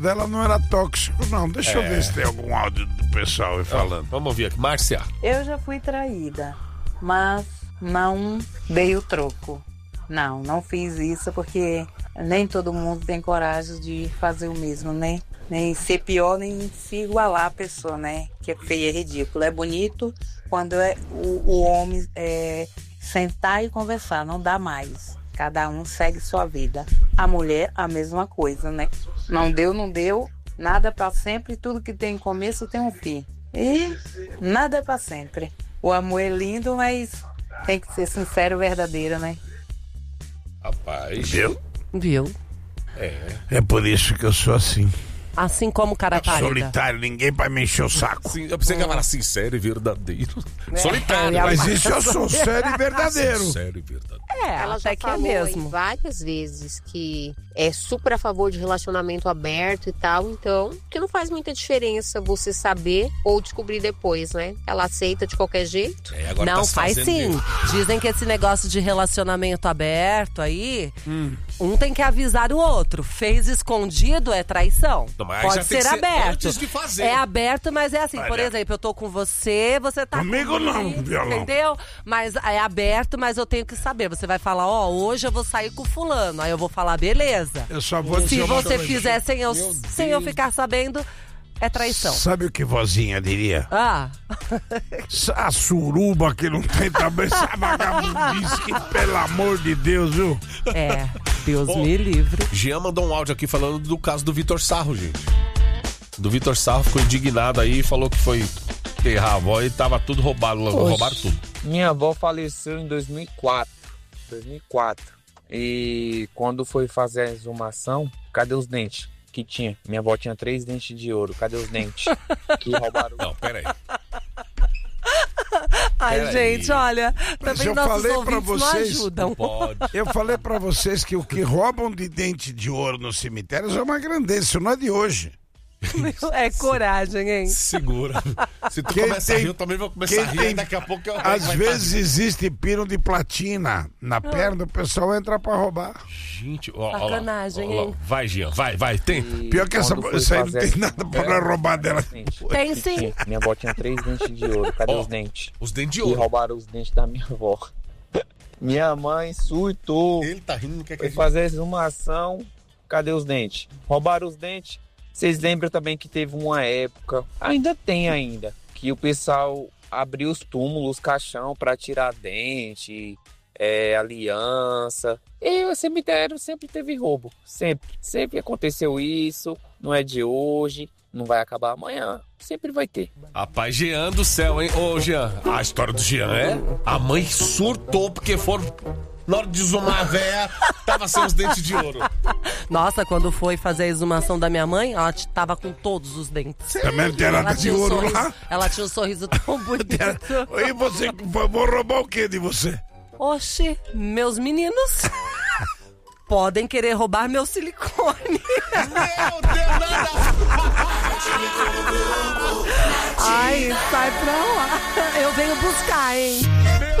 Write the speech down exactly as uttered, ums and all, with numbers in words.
dela não era tóxico, não. Deixa é. eu ver se tem algum áudio do pessoal aí falando. Vamos ouvir aqui. Márcia. Eu já fui traída, mas não dei o troco. Não, não fiz isso porque nem todo mundo tem coragem de fazer o mesmo, né? Nem ser pior, nem se igualar a pessoa, né? Que é feio, é ridículo. É bonito quando é o, o homem é, sentar e conversar, não dá mais. Cada um segue sua vida. A mulher, a mesma coisa, né? Não deu, não deu. Nada é pra sempre. Tudo que tem começo tem um fim. E nada é pra sempre. O amor é lindo, mas tem que ser sincero e verdadeiro, né? Rapaz. Viu? Viu? É. É por isso que eu sou assim. Assim como o cara pálida. Solitário, ninguém vai me encher o saco. Sim, eu pensei que ia falar sincero e verdadeiro. É, Solitário. é, Mas isso eu sou sério e verdadeiro. Sincero e verdadeiro. É, Ela até já que é falou mesmo. em várias vezes que é super a favor de relacionamento aberto e tal, então, que não faz muita diferença você saber ou descobrir depois, né? Ela aceita de qualquer jeito. É, agora Não, tá faz fazendo sim. mesmo. Dizem que esse negócio de relacionamento aberto aí, Hum. um tem que avisar o outro. Fez escondido é traição. Não, mas aí já Pode tem ser que ser aberto. antes de fazer. É aberto, mas é assim, por Olha. exemplo, eu tô com você, você tá Comigo não, violão. entendeu? Mas é aberto, mas eu tenho que saber. Você vai falar, ó, hoje eu vou sair com fulano. Aí eu vou falar, beleza. Eu só vou Se dizer uma você coisa. fizer sem eu, Meu sem eu ficar sabendo, é traição. Sabe o que vozinha diria? Ah, A suruba que não tem também, essa vagabundice que, pelo amor de Deus, viu? é. Deus Bom. me livre. Jean mandou um áudio aqui falando do caso do Vitor Sarro, gente. Do Vitor Sarro, ficou indignado aí e falou que foi enterrar a avó e tava tudo roubado, roubaram tudo. Minha avó faleceu em dois mil e quatro. dois mil e quatro. E quando foi fazer a exumação, cadê os dentes que tinha? Minha avó tinha três dentes de ouro. Cadê os dentes que roubaram? Não, peraí. Ai, Peraí. gente, olha, Mas também eu nossos falei pra ouvintes não vocês- ajudam. Pode. Eu falei pra vocês que o que roubam de dente de ouro nos cemitérios é uma grandeza, isso não é de hoje. É coragem, hein? Segura. Se tu Quem começa a tem- rir, eu também vou começar quem a rir. tem- Daqui a pouco eu Às vai vezes existe pino de platina na perna, o pessoal entra pra roubar. tá- Gente, ó, ó, lá, Sacanagem, ó, lá. hein? Vai, Jean, vai, vai, tem. E Pior que essa, quando foi isso aí não fazer tem nada pra nós roubar dela. Dentes. Tem sim. Tinha. Minha avó tinha três dentes de ouro. Cadê Ó, os dentes? Os dentes de E ouro. roubaram os dentes da minha avó. Minha mãe surtou. Ele tá rindo, não quer que a Foi gente... fazer a exumação. Cadê os dentes? Roubaram os dentes. Vocês lembram também que teve uma época, ainda tem ainda, que o pessoal abriu os túmulos, caixão para tirar dente, é, aliança. E o cemitério sempre teve roubo. Sempre. Sempre aconteceu isso. Não é de hoje. Não vai acabar amanhã. Sempre vai ter. Rapaz, Jean do céu, hein? Ô, Jean, a história do Jean é... A mãe surtou porque foram... Na hora de exumar a véia, tava sem os dentes de ouro. Nossa, quando foi fazer a exumação da minha mãe, ela t- tava com todos os dentes. Também não tem nada Ela de tinha, um ouro sorriso, lá. ela tinha um sorriso tão bonito. E você, vou roubar o que de você? Oxe, meus meninos podem querer roubar meu silicone. Meu Deus, nada! Ai, sai pra lá. Eu venho buscar, hein?